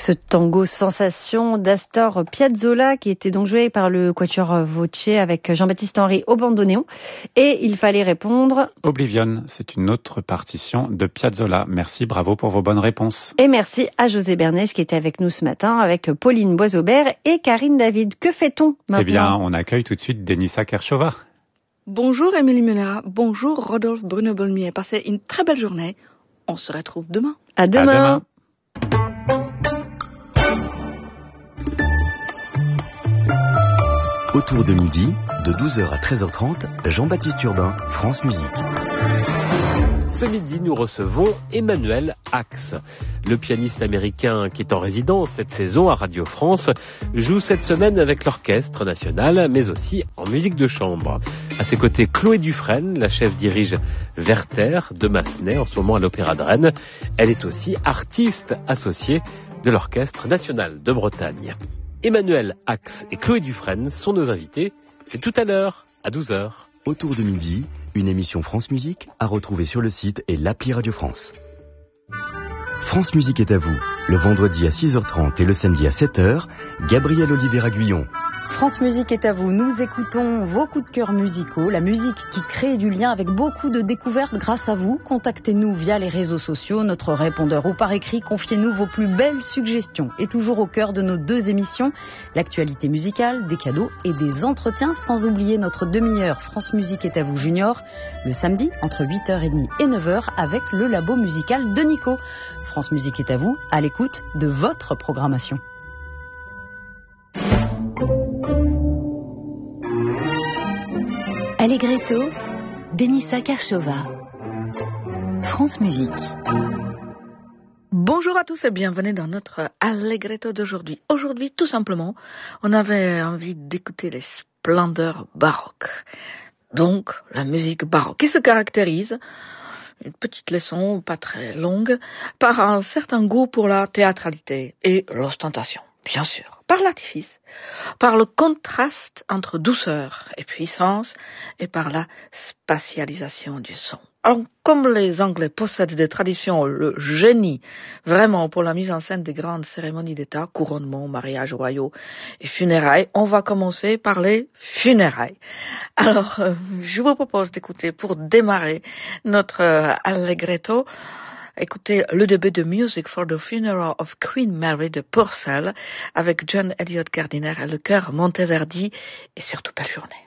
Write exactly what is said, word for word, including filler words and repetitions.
Ce tango sensation d'Astor Piazzolla qui était donc joué par le Quatuor Voce avec Jean-Baptiste Henry au bandoneon. Et il fallait répondre... Oblivion, c'est une autre partition de Piazzolla. Merci, bravo pour vos bonnes réponses. Et merci à José Bernès qui était avec nous ce matin avec Pauline Boisaubert et Karine David. Que fait-on maintenant ? Eh bien, on accueille tout de suite Denisa Kershova. Bonjour Émilie Muller, bonjour Rodolphe Bruno-Bolmier. Passez une très belle journée. On se retrouve demain. À demain. À demain. Autour de midi, de douze heures à treize heures trente, Jean-Baptiste Urbain, France Musique. Ce midi, nous recevons Emmanuel Ax. Le pianiste américain qui est en résidence cette saison à Radio France joue cette semaine avec l'Orchestre National, mais aussi en musique de chambre. À ses côtés, Chloé Dufresne, la chef dirige Werther de Massenet, en ce moment à l'Opéra de Rennes. Elle est aussi artiste associée de l'Orchestre National de Bretagne. Emmanuel Ax et Chloé Dufresne sont nos invités. C'est tout à l'heure, à douze heures. Autour de midi, une émission France Musique à retrouver sur le site et l'appli Radio France. France Musique est à vous, le vendredi à six heures trente et le samedi à sept heures, Gabriel Oliveira-Guyon. France Musique est à vous. Nous écoutons vos coups de cœur musicaux, la musique qui crée du lien avec beaucoup de découvertes grâce à vous. Contactez-nous via les réseaux sociaux, notre répondeur ou par écrit. Confiez-nous vos plus belles suggestions. Et toujours au cœur de nos deux émissions, l'actualité musicale, des cadeaux et des entretiens, sans oublier notre demi-heure France Musique est à vous Junior, le samedi entre huit heures trente et neuf heures avec le labo musical de Nico. France Musique est à vous, à l'écoute de votre programmation. Allegretto, Denisa Kershova. France Musique. Bonjour à tous et bienvenue dans notre Allegretto d'aujourd'hui. Aujourd'hui, tout simplement, on avait envie d'écouter les splendeurs baroques. Donc, la musique baroque qui se caractérise, une petite leçon pas très longue, par un certain goût pour la théâtralité et l'ostentation, bien sûr, par l'artifice, par le contraste entre douceur et puissance et par la spatialisation du son. Alors, comme les Anglais possèdent des traditions, le génie, vraiment, pour la mise en scène des grandes cérémonies d'État, couronnement, mariage royaux et funérailles, on va commencer par les funérailles. Alors, euh, je vous propose d'écouter, pour démarrer notre euh, Allegretto, écoutez le début de Music for the Funeral of Queen Mary de Purcell avec John Eliot Gardiner et le chœur Monteverdi, et surtout belle journée.